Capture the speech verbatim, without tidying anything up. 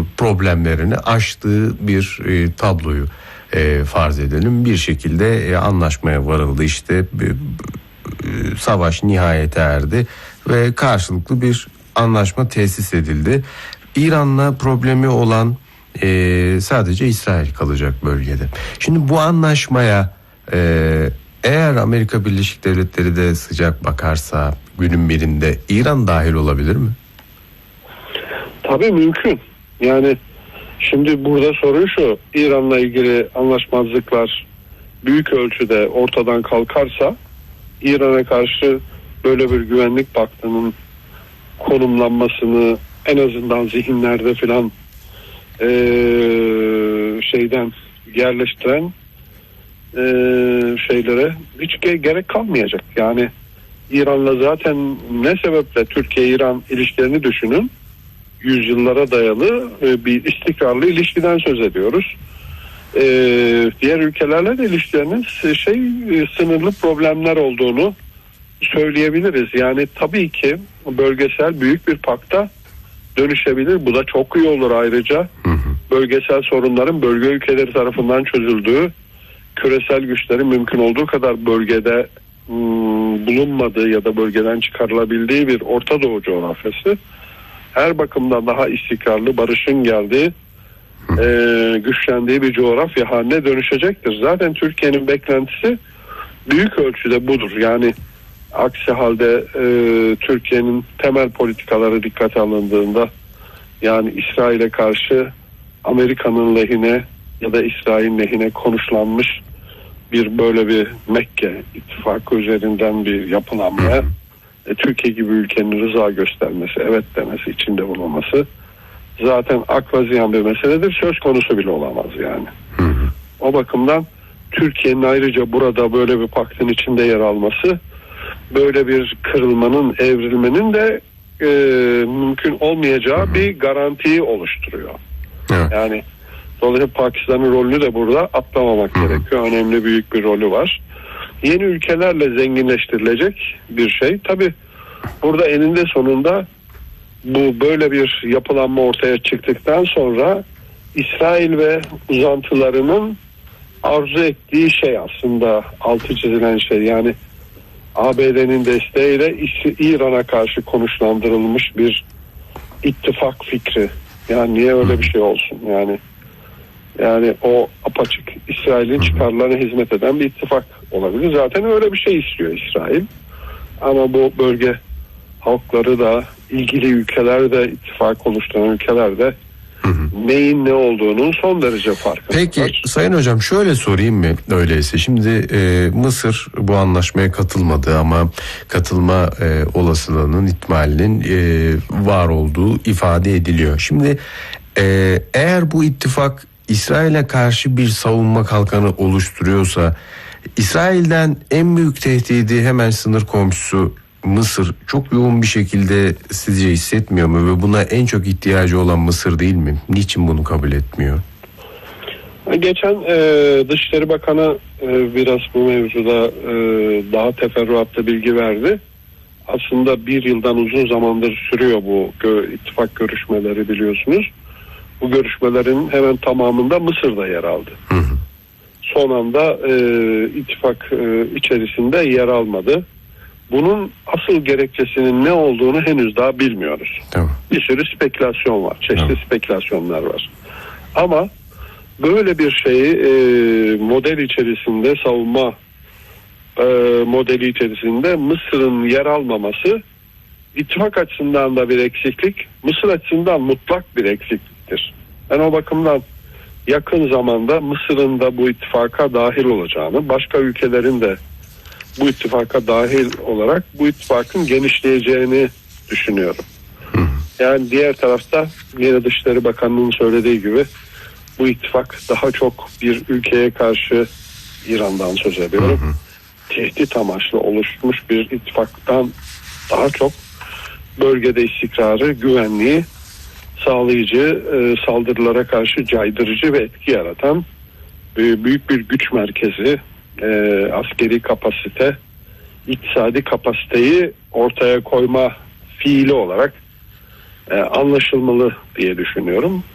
problemlerini aştığı bir e, tabloyu e, farz edelim. Bir şekilde e, anlaşmaya varıldı, işte e, e, savaş nihayete erdi ve karşılıklı bir anlaşma tesis edildi. İran'la problemi olan e, sadece İsrail kalacak bölgede. Şimdi bu anlaşmaya e, eğer Amerika Birleşik Devletleri de sıcak bakarsa günün birinde İran dahil olabilir mi? Tabii mümkün. Yani şimdi burada sorun şu: İran'la ilgili anlaşmazlıklar büyük ölçüde ortadan kalkarsa İran'a karşı böyle bir güvenlik paktının konumlanmasını en azından zihinlerde filan e, şeyden yerleştiren e, şeylere hiç gerek kalmayacak. Yani İran'la zaten ne sebeple Türkiye-İran ilişkilerini düşünün. Yüzyıllara dayalı bir istikrarlı ilişkiden söz ediyoruz. Ee, diğer ülkelerle de ilişkilerinin şey sınırlı problemler olduğunu söyleyebiliriz. Yani tabii ki bölgesel büyük bir pakta dönüşebilir. Bu da çok iyi olur ayrıca. Hı hı. Bölgesel sorunların bölge ülkeleri tarafından çözüldüğü, küresel güçlerin mümkün olduğu kadar bölgede ım, bulunmadığı ya da bölgeden çıkarılabildiği bir Orta Doğu coğrafyası her bakımdan daha istikrarlı, barışın geldiği, e, güçlendiği bir coğrafya haline dönüşecektir. Zaten Türkiye'nin beklentisi büyük ölçüde budur. Yani aksi halde e, Türkiye'nin temel politikaları dikkate alındığında, yani İsrail'e karşı Amerika'nın lehine ya da İsrail'in lehine konuşlanmış bir böyle bir Mekke ittifakı üzerinden bir yapılanmaya e, Türkiye gibi ülkenin rıza göstermesi, evet demesi, içinde bulunması zaten akla ziyan bir meseledir. Söz konusu bile olamaz yani. Hı hı. O bakımdan Türkiye'nin ayrıca burada böyle bir paktın içinde yer alması, böyle bir kırılmanın, evrilmenin de e, mümkün olmayacağı hı hı. bir garantiyi oluşturuyor. Hı. Yani dolayısıyla Pakistan'ın rolünü de burada atlamamak hı hı. gerekiyor. Önemli, büyük bir rolü var. Yeni ülkelerle zenginleştirilecek bir şey. Tabii burada eninde sonunda bu böyle bir yapılanma ortaya çıktıktan sonra İsrail ve uzantılarının arzu ettiği şey aslında altı çizilen şey. Yani A B D'nin desteğiyle İran'a karşı konuşlandırılmış bir ittifak fikri. Yani niye öyle bir şey olsun? Yani yani o apaçık İsrail'in çıkarlarına hizmet eden bir ittifak olabilir. Zaten öyle bir şey istiyor İsrail. Ama bu bölge halkları da, ilgili ülkeler de, ittifak oluşturan ülkeler de hı hı. neyin ne olduğunun son derece farkında. Peki Sayın Hocam, şöyle sorayım mı öyleyse? Şimdi e, Mısır bu anlaşmaya katılmadı ama katılma e, olasılığının, ihtimalinin e, var olduğu ifade ediliyor. Şimdi e, eğer bu ittifak İsrail'e karşı bir savunma kalkanı oluşturuyorsa, İsrail'den en büyük tehdidi hemen sınır komşusu Mısır çok yoğun bir şekilde sizce hissetmiyor mu ve buna en çok ihtiyacı olan Mısır değil mi? Niçin bunu kabul etmiyor? Geçen e, Dışişleri Bakanı e, biraz bu mevzuda e, daha teferruatlı bilgi verdi. Aslında bir yıldan uzun zamandır sürüyor bu gö- ittifak görüşmeleri, biliyorsunuz. Bu görüşmelerin hemen tamamında Mısır'da yer aldı. Hı hı. Son anda e, ittifak e, içerisinde yer almadı. Bunun asıl gerekçesinin ne olduğunu henüz daha bilmiyoruz. Tamam. Bir sürü spekülasyon var, çeşitli tamam. spekülasyonlar var. Ama böyle bir şeyi e, model içerisinde, savunma e, modeli içerisinde Mısır'ın yer almaması ittifak açısından da bir eksiklik, Mısır açısından mutlak bir eksikliktir. Ben o bakımdan yakın zamanda Mısır'ın da bu ittifaka dahil olacağını, başka ülkelerin de bu ittifaka dahil olarak bu ittifakın genişleyeceğini düşünüyorum. Yani diğer tarafta yine Dışişleri Bakanlığı'nın söylediği gibi bu ittifak daha çok bir ülkeye karşı, İran'dan söz ediyorum, hı hı. tehdit amaçlı oluşmuş bir ittifaktan daha çok bölgede istikrarı, güvenliği sağlayıcı, e, saldırılara karşı caydırıcı ve etki yaratan e, büyük bir güç merkezi, e, askeri kapasite, iktisadi kapasiteyi ortaya koyma fiili olarak e, anlaşılmalı diye düşünüyorum.